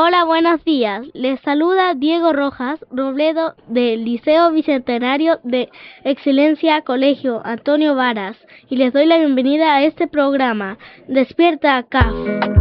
Hola, buenos días. Les saluda Diego Rojas Robledo del Liceo Bicentenario de Excelencia Colegio Antonio Varas y les doy la bienvenida a este programa, Despierta CAF.